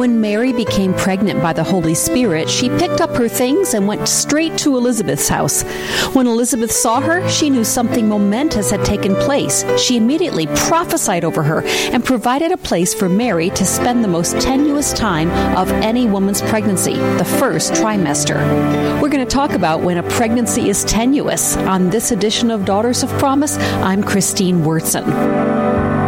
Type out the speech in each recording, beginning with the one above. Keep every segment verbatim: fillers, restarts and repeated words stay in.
When Mary became pregnant by the Holy Spirit, she picked up her things and went straight to Elizabeth's house. When Elizabeth saw her, she knew something momentous had taken place. She immediately prophesied over her and provided a place for Mary to spend the most tenuous time of any woman's pregnancy, the first trimester. We're going to talk about when a pregnancy is tenuous. On this edition of Daughters of Promise, I'm Christine Wurtson.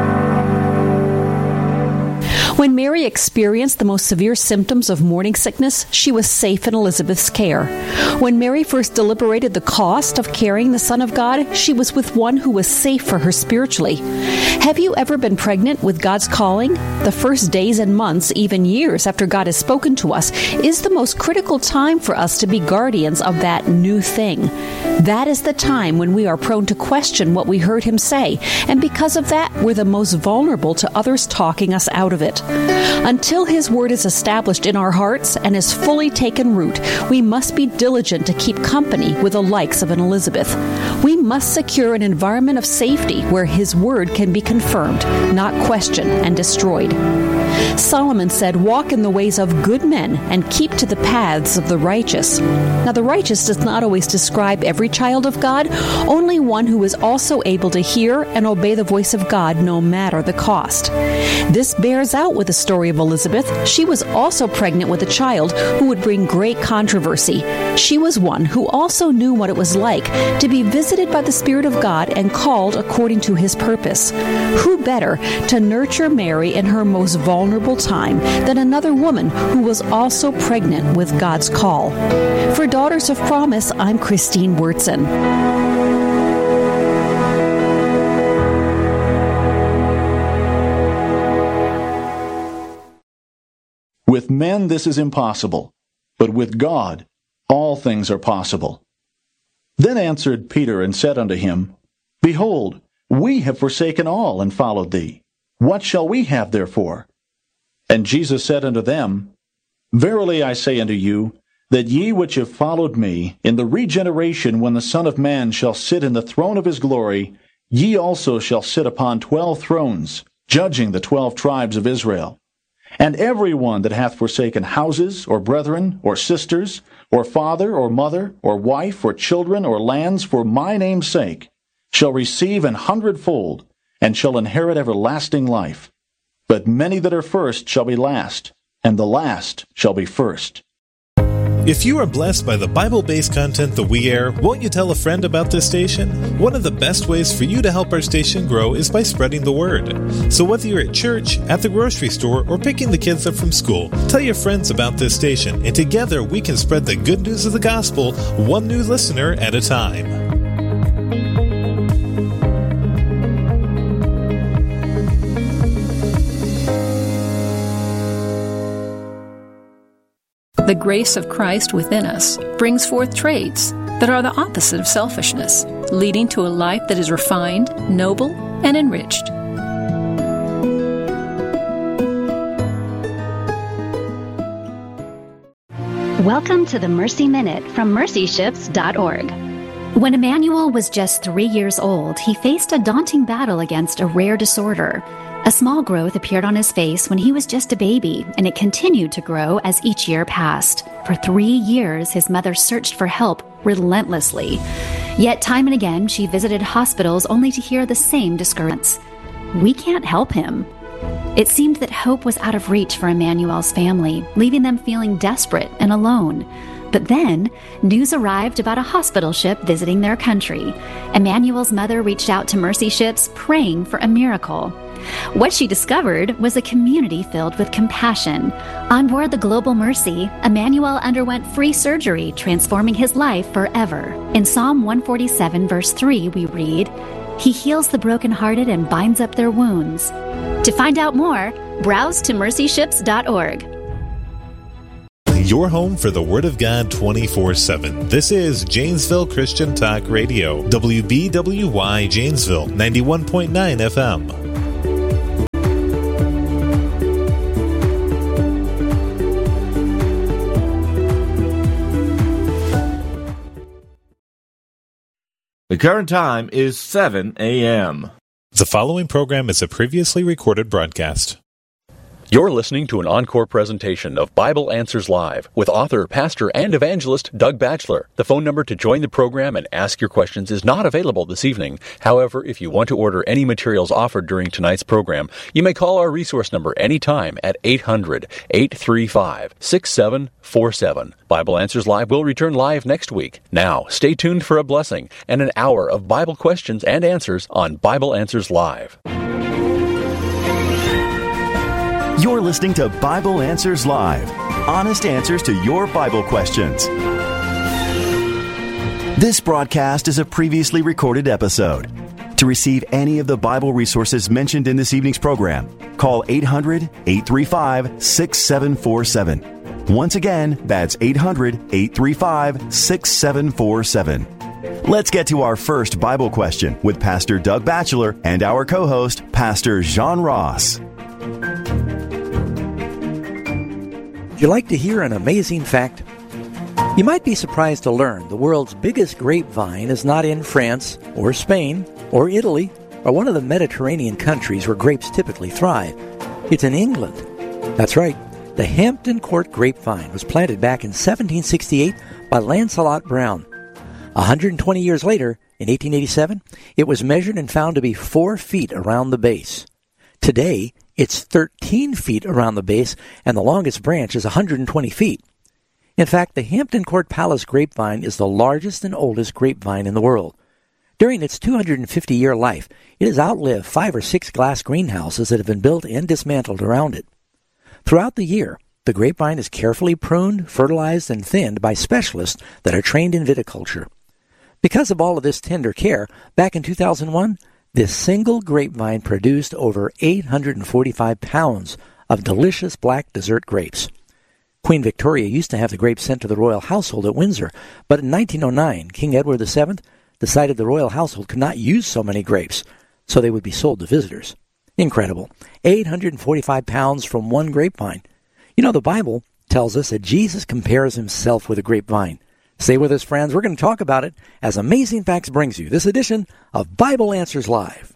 When Mary experienced the most severe symptoms of morning sickness, she was safe in Elizabeth's care. When Mary first deliberated the cost of carrying the Son of God, she was with one who was safe for her spiritually. Have you ever been pregnant with God's calling? The first days and months, even years after God has spoken to us, is the most critical time for us to be guardians of that new thing. That is the time when we are prone to question what we heard Him say, and because of that, we're the most vulnerable to others talking us out of it. Until His Word is established in our hearts and is fully taken root, we must be diligent to keep company with the likes of an Elizabeth. We must secure an environment of safety where His Word can be confirmed, not questioned and destroyed. Solomon said, "Walk in the ways of good men and keep to the paths of the righteous." Now, the righteous does not always describe every child of God, only one who is also able to hear and obey the voice of God no matter the cost. This bears out with the story of Elizabeth. She was also pregnant with a child who would bring great controversy. She was one who also knew what it was like to be visited by the Spirit of God and called according to His purpose. Who better to nurture Mary in her most vulnerable time than another woman who was also pregnant with God's call? For Daughters of Promise, I'm Christine Wurtson. With men this is impossible, but with God all things are possible. Then answered Peter and said unto him, Behold, we have forsaken all and followed thee. What shall we have therefore? And Jesus said unto them, Verily I say unto you, that ye which have followed me, in the regeneration when the Son of Man shall sit in the throne of his glory, ye also shall sit upon twelve thrones, judging the twelve tribes of Israel. And every one that hath forsaken houses, or brethren, or sisters, or father, or mother, or wife, or children, or lands, for my name's sake, shall receive an hundredfold, and shall inherit everlasting life. But many that are first shall be last, and the last shall be first. If you are blessed by the Bible-based content that we air, won't you tell a friend about this station? One of the best ways for you to help our station grow is by spreading the word. So whether you're at church, at the grocery store, or picking the kids up from school, tell your friends about this station, and together we can spread the good news of the gospel one new listener at a time. The grace of Christ within us brings forth traits that are the opposite of selfishness, leading to a life that is refined, noble, and enriched. Welcome to the Mercy Minute from mercy ships dot org. When Emmanuel was just three years old, he faced a daunting battle against a rare disorder. A small growth appeared on his face when he was just a baby, and it continued to grow as each year passed. For three years, his mother searched for help relentlessly. Yet time and again, she visited hospitals only to hear the same discouragements. We can't help him. It seemed that hope was out of reach for Emmanuel's family, leaving them feeling desperate and alone. But then, news arrived about a hospital ship visiting their country. Emmanuel's mother reached out to Mercy Ships, praying for a miracle. What she discovered was a community filled with compassion. On board the Global Mercy, Emmanuel underwent free surgery, transforming his life forever. In Psalm one forty-seven, verse three, we read, He heals the brokenhearted and binds up their wounds. To find out more, browse to mercy ships dot org. Your home for the Word of God twenty-four seven. This is Janesville Christian Talk Radio, W B W Y Janesville, ninety-one point nine F M. The current time is seven a.m. The following program is a previously recorded broadcast. You're listening to an encore presentation of Bible Answers Live with author, pastor, and evangelist Doug Batchelor. The phone number to join the program and ask your questions is not available this evening. However, if you want to order any materials offered during tonight's program, you may call our resource number anytime at eight hundred, eight three five, six seven four seven. Bible Answers Live will return live next week. Now, stay tuned for a blessing and an hour of Bible questions and answers on Bible Answers Live. You're listening to Bible Answers Live, honest answers to your Bible questions. This broadcast is a previously recorded episode. To receive any of the Bible resources mentioned in this evening's program, call eight hundred, eight three five, six seven four seven. Once again, that's eight hundred, eight three five, six seven four seven. Let's get to our first Bible question with Pastor Doug Batchelor and our co-host, Pastor John Ross. Would you like to hear an amazing fact? You might be surprised to learn the world's biggest grapevine is not in France or Spain or Italy or one of the Mediterranean countries where grapes typically thrive. It's in England. That's right. The Hampton Court grapevine was planted back in seventeen sixty-eight by Lancelot Brown. one hundred twenty years later, in eighteen eighty-seven, it was measured and found to be four feet around the base. Today, it's thirteen feet around the base, and the longest branch is one hundred twenty feet. In fact, the Hampton Court Palace grapevine is the largest and oldest grapevine in the world. During its two hundred fifty-year life, it has outlived five or six glass greenhouses that have been built and dismantled around it. Throughout the year, the grapevine is carefully pruned, fertilized, and thinned by specialists that are trained in viticulture. Because of all of this tender care, back in two thousand one, this single grapevine produced over eight hundred forty-five pounds of delicious black dessert grapes. Queen Victoria used to have the grapes sent to the royal household at Windsor, but in nineteen oh nine, King Edward the seventh decided the royal household could not use so many grapes, so they would be sold to visitors. Incredible. eight hundred forty-five pounds from one grapevine. You know, the Bible tells us that Jesus compares himself with a grapevine. Stay with us, friends. We're going to talk about it as Amazing Facts brings you this edition of Bible Answers Live.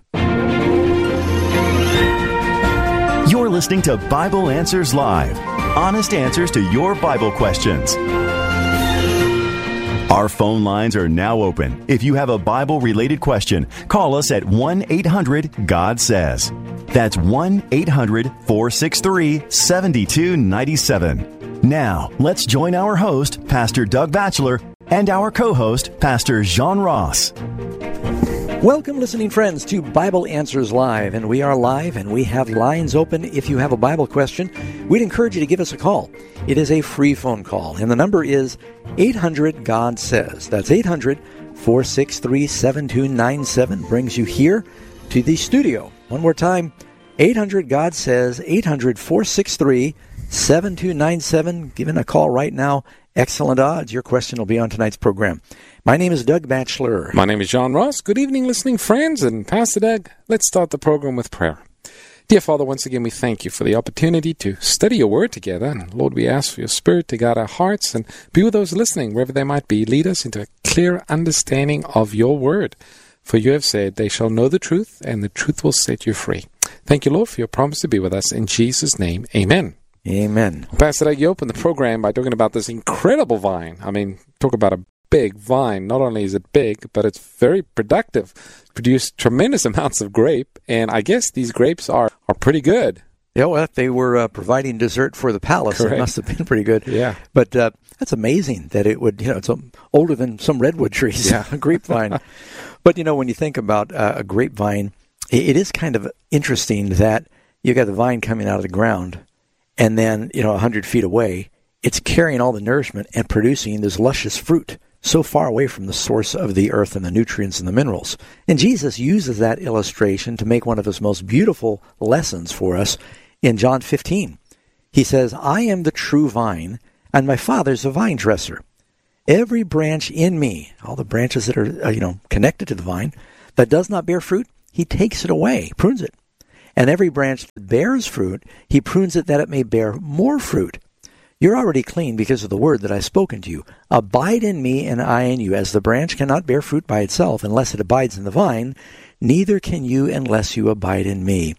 You're listening to Bible Answers Live, honest answers to your Bible questions. Our phone lines are now open. If you have a Bible-related question, call us at one eight hundred God says. That's one eight hundred, four six three, seven two nine seven. Now, let's join our host, Pastor Doug Batchelor, and our co-host, Pastor John Ross. Welcome, listening friends, to Bible Answers Live, and we are live, and we have lines open. If you have a Bible question, we'd encourage you to give us a call. It is a free phone call, and the number is eight hundred God says. That's eight hundred, four six three, seven two nine seven, brings you here to the studio. One more time, eight hundred God says, eight hundred, four six three, seven two nine seven. Give in a call right now. Excellent odds. Your question will be on tonight's program. My name is Doug Batchelor. My name is John Ross. Good evening, listening friends. And Pastor Doug, let's start the program with prayer. Dear Father, once again, we thank you for the opportunity to study your word together. And Lord, we ask for your spirit to guide our hearts and be with those listening, wherever they might be. Lead us into a clear understanding of your word. For you have said, they shall know the truth, and the truth will set you free. Thank you, Lord, for your promise to be with us. In Jesus' name, amen. Amen. Pastor Doug, you opened the program by talking about this incredible vine. I mean, talk about a big vine. Not only is it big, but it's very productive. Produced tremendous amounts of grape, and I guess these grapes are, are pretty good. Yeah, well, if they were uh, providing dessert for the palace, Correct. It must have been pretty good. Yeah. But uh, that's amazing that it would, you know, it's um, older than some redwood trees, yeah. a grapevine. But, you know, when you think about uh, a grapevine, it, it is kind of interesting that you got the vine coming out of the ground, and then, you know, one hundred feet away, it's carrying all the nourishment and producing this luscious fruit so far away from the source of the earth and the nutrients and the minerals. And Jesus uses that illustration to make one of his most beautiful lessons for us in John fifteen. He says, I am the true vine, and my Father's a vine dresser. Every branch in me, all the branches that are, uh, you know, connected to the vine, that does not bear fruit, he takes it away, prunes it. And every branch that bears fruit, he prunes it that it may bear more fruit. You're already clean because of the word that I've spoken to you. Abide in me and I in you. As the branch cannot bear fruit by itself unless it abides in the vine, neither can you unless you abide in me.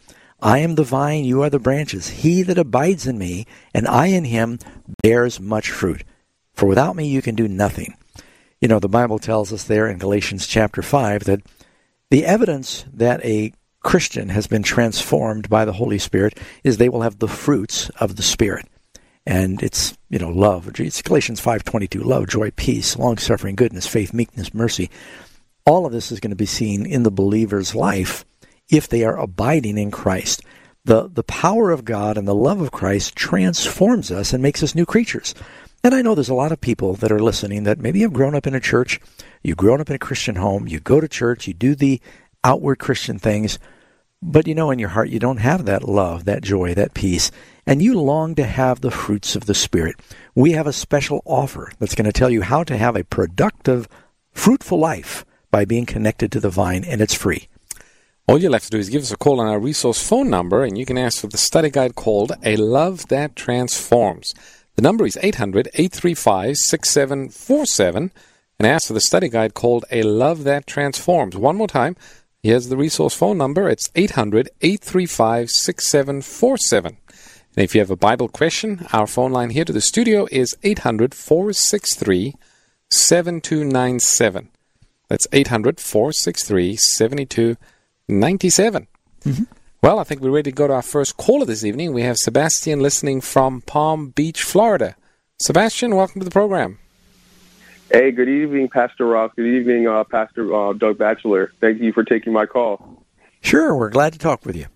I am the vine, you are the branches. He that abides in me, and I in him, bears much fruit. For without me you can do nothing. You know, the Bible tells us there in Galatians chapter five that the evidence that a Christian has been transformed by the Holy Spirit is they will have the fruits of the Spirit. And it's, you know, love. It's Galatians five twenty-two, love, joy, peace, long-suffering, goodness, faith, meekness, mercy. All of this is going to be seen in the believer's life if they are abiding in Christ. The, the power of God and the love of Christ transforms us and makes us new creatures. And I know there's a lot of people that are listening that maybe have grown up in a church, you've grown up in a Christian home, you go to church, you do the outward Christian things, but you know in your heart you don't have that love, that joy, that peace, and you long to have the fruits of the Spirit. We have a special offer that's going to tell you how to have a productive, fruitful life by being connected to the vine, and it's free. All you'll have to do is give us a call on our resource phone number, and you can ask for the study guide called A Love That Transforms. The number is eight hundred, eight three five, six seven four seven, and ask for the study guide called A Love That Transforms. One more time, here's the resource phone number. It's eight hundred, eight three five, six seven four seven. And if you have a Bible question, our phone line here to the studio is eight hundred, four six three, seven two nine seven. That's eight hundred, four six three, seven two nine seven. Mm-hmm. Well, I think we're ready to go to our first caller this evening. We have Sebastian listening from Palm Beach, Florida. Sebastian, welcome to the program. Hey, good evening, Pastor Ross. Good evening, uh, Pastor uh, Doug Batchelor. Thank you for taking my call. Sure, we're glad to talk with you.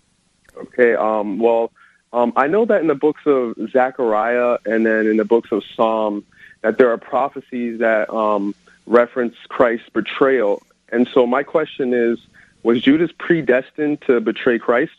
Okay, um, well, um, I know that in the books of Zechariah and then in the books of Psalm that there are prophecies that um, reference Christ's betrayal. And so my question is, was Judas predestined to betray Christ?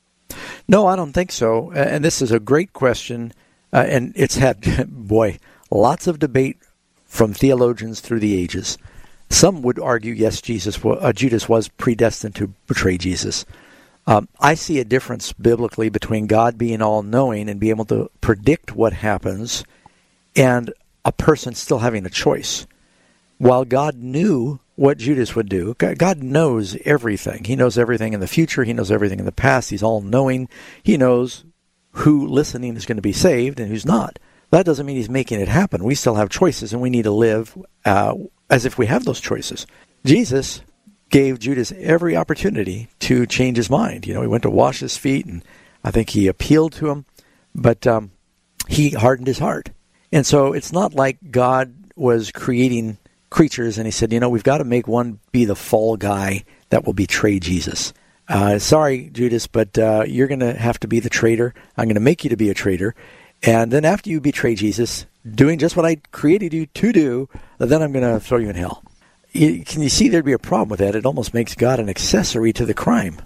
No, I don't think so. And this is a great question. Uh, and it's had, boy, lots of debate from theologians through the ages. Some would argue, yes, Jesus, uh, Judas was predestined to betray Jesus. Um, I see a difference biblically between God being all-knowing and being able to predict what happens and a person still having a choice. While God knew what Judas would do, God knows everything. He knows everything in the future. He knows everything in the past. He's all-knowing. He knows who listening is going to be saved and who's not. That doesn't mean he's making it happen. We still have choices, and we need to live uh, as if we have those choices. Jesus gave Judas every opportunity to change his mind. You know, he went to wash his feet, and I think he appealed to him, but um, he hardened his heart. And so it's not like God was creating creatures, and he said, you know, we've got to make one be the fall guy that will betray Jesus. Uh, sorry, Judas, but uh, you're going to have to be the traitor. I'm going to make you to be a traitor. And then after you betray Jesus, doing just what I created you to do, then I'm going to throw you in hell. You, can you see there'd be a problem with that? It almost makes God an accessory to the crime.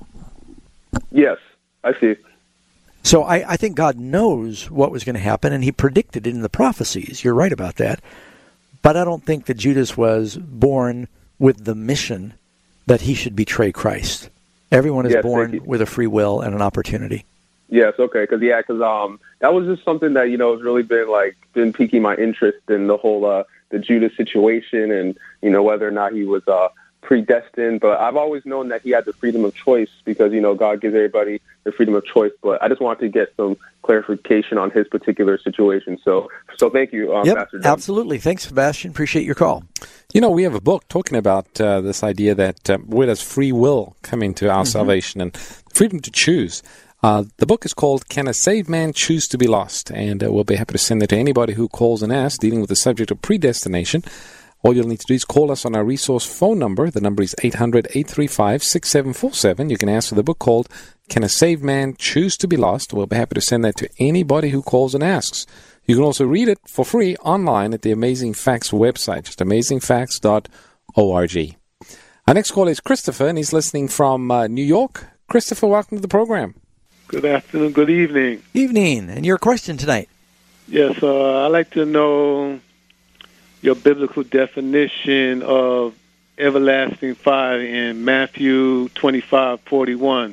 Yes, I see. So I, I think God knows what was going to happen, and he predicted it in the prophecies. You're right about that. But I don't think that Judas was born with the mission that he should betray Christ. Everyone is yes, born with a free will and an opportunity. Yes, okay, because yeah, because um, that was just something that you know has really been like been piquing my interest in the whole uh, the Judas situation, and you know whether or not he was uh, predestined. But I've always known that he had the freedom of choice because you know God gives everybody the freedom of choice. But I just wanted to get some clarification on his particular situation. So, so thank you, um, yep, Pastor John. Absolutely. Thanks, Sebastian. Appreciate your call. You know, we have a book talking about uh, this idea that uh, where does free will come into our mm-hmm. salvation and freedom to choose. Uh, the book is called Can a Saved Man Choose to Be Lost? And uh, we'll be happy to send it to anybody who calls and asks, dealing with the subject of predestination. All you'll need to do is call us on our resource phone number. The number is eight hundred, eight three five, six seven four seven. You can ask for the book called Can a Saved Man Choose to Be Lost? We'll be happy to send that to anybody who calls and asks. You can also read it for free online at the Amazing Facts website, just amazing facts dot org. Our next caller is Christopher, and he's listening from uh, New York. Christopher, welcome to the program. Good afternoon, good evening. Evening, and your question tonight? Yes, uh, I'd like to know your biblical definition of everlasting fire in Matthew twenty-five forty-one.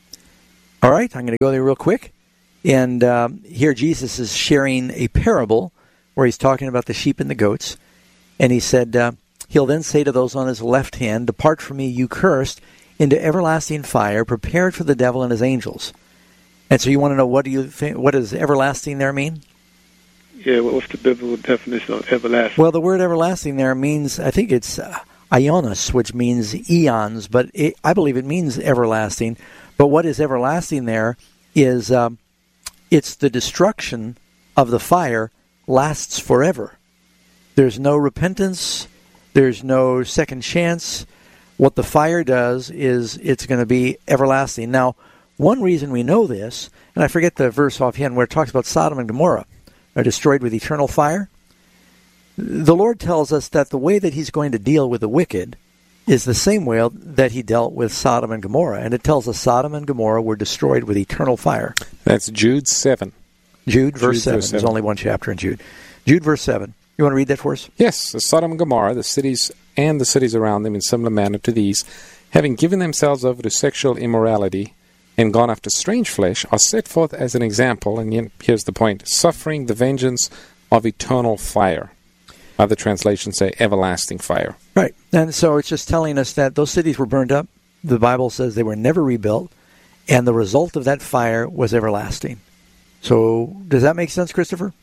All right, I'm going to go there real quick. And um, here Jesus is sharing a parable where he's talking about the sheep and the goats. And he said, uh, he'll then say to those on his left hand, "Depart from me, you cursed, into everlasting fire prepared for the devil and his angels. And so you want to know, what do you think? What does everlasting there mean? Yeah, what's the biblical definition of everlasting? Well, the word everlasting there means, I think it's uh, ionos, which means eons, but it, I believe it means everlasting. But what is everlasting there is um, it's the destruction of the fire lasts forever. There's no repentance. There's no second chance. What the fire does is it's going to be everlasting. Now, one reason we know this, and I forget the verse offhand where it talks about Sodom and Gomorrah are destroyed with eternal fire. The Lord tells us that the way that he's going to deal with the wicked is the same way that he dealt with Sodom and Gomorrah. And it tells us Sodom and Gomorrah were destroyed with eternal fire. That's Jude seven. Jude, verse Jude, seven. verse seven. There's only one chapter in Jude. Jude, verse seven. You want to read that for us? Yes. The Sodom and Gomorrah, the cities and the cities around them in similar manner to these, having given themselves over to sexual immorality and gone after strange flesh, are set forth as an example, and here's the point, suffering the vengeance of eternal fire. Other translations say everlasting fire. Right. And so it's just telling us that those cities were burned up. The Bible says they were never rebuilt, and the result of that fire was everlasting. So does that make sense, Christopher?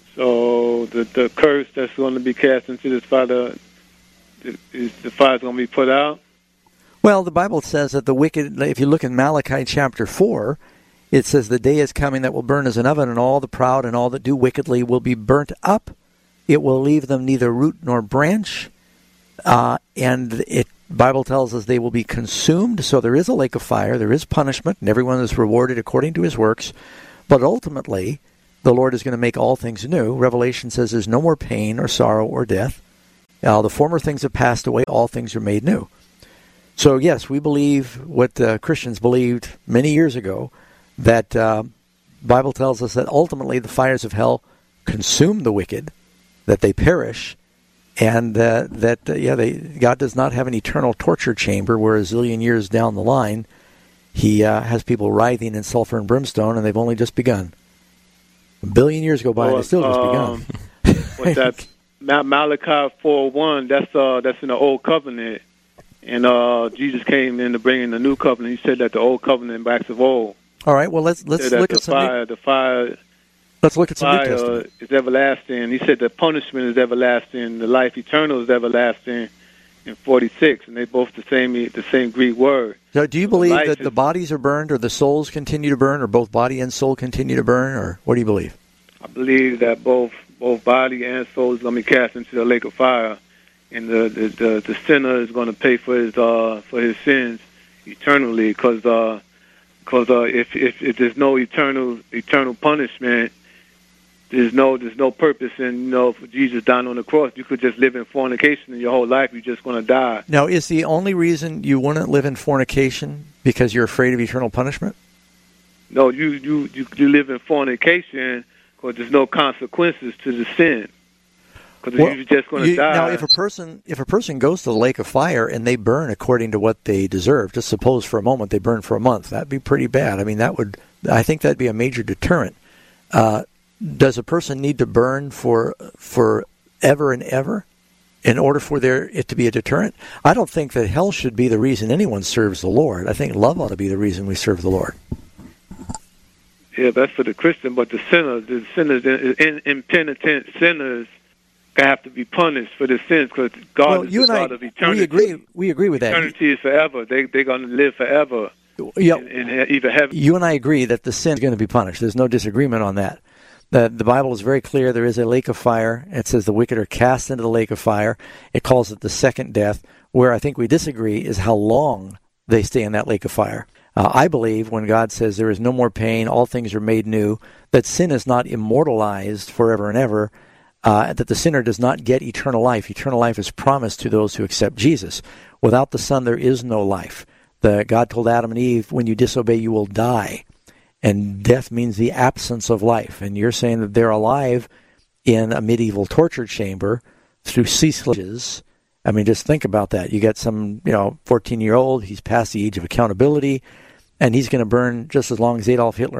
So the the curse that's going to be cast into this fire, is the fire going to be put out? Well, the Bible says that the wicked, if you look in Malachi chapter four, it says the day is coming that will burn as an oven, and all the proud and all that do wickedly will be burnt up. It will leave them neither root nor branch. Uh, and it Bible tells us they will be consumed. So there is a lake of fire, there is punishment, and everyone is rewarded according to his works. But ultimately, the Lord is going to make all things new. Revelation says there's no more pain or sorrow or death. Uh, the former things have passed away, all things are made new. So yes, we believe what uh, Christians believed many years ago, that uh, Bible tells us that ultimately the fires of hell consume the wicked, that they perish, and uh, that uh, yeah, they, God does not have an eternal torture chamber where a zillion years down the line he uh, has people writhing in sulfur and brimstone, and they've only just begun. A billion years go by, well, and they've still just um, begun. What's that? Malachi four one, that's uh, that's in the Old Covenant. And uh, Jesus came in to bring in the new covenant. He said that the old covenant backs of old. All right. Well, let's let's look at the some. Fire, new, the fire. Let's look at some fire, New Testament. Uh, is everlasting. He said the punishment is everlasting. The life eternal is everlasting. In forty-six, and they both the same the same Greek word. So, do you believe life that is, the bodies are burned, or the souls continue to burn, or both body and soul continue to burn, or what do you believe? I believe that both both body and soul is going to be cast into the lake of fire. And the, the, the, the sinner is going to pay for his uh, for his sins eternally, because uh, cause, uh, if, if if there's no eternal eternal punishment, there's no there's no purpose in you know for Jesus dying on the cross. You could just live in fornication in your whole life. You're just going to die. Now, is the only reason you wouldn't live in fornication because you're afraid of eternal punishment? No, you you you, you live in fornication because there's no consequences to the sin. Because well, you're just going to die. Now, if a person if a person goes to the lake of fire and they burn according to what they deserve, just suppose for a moment they burn for a month, that'd be pretty bad. I mean, that would I think that'd be a major deterrent. Uh, does a person need to burn for for ever and ever in order for there it to be a deterrent? I don't think that hell should be the reason anyone serves the Lord. I think love ought to be the reason we serve the Lord. Yeah, that's for the Christian, but the sinners, the sinners, in, impenitent sinners, have to be punished for their sins because God well, is you the and God I, of eternity. We agree. We agree with that. Eternity is forever. They they're going to live forever. Yep. In, in either heaven. You and I agree that the sin is going to be punished. There's no disagreement on that. The the Bible is very clear. There is a lake of fire. It says the wicked are cast into the lake of fire. It calls it the second death. Where I think we disagree is how long they stay in that lake of fire. Uh, I believe when God says there is no more pain, all things are made new, that sin is not immortalized forever and ever. Uh, that the sinner does not get eternal life. Eternal life is promised to those who accept Jesus. Without the Son, there is no life. The, God told Adam and Eve, when you disobey, you will die. And death means the absence of life. And you're saying that they're alive in a medieval torture chamber through ceaseless. I mean, just think about that. You got some, you know, fourteen-year-old, he's past the age of accountability, and he's going to burn just as long as Adolf Hitler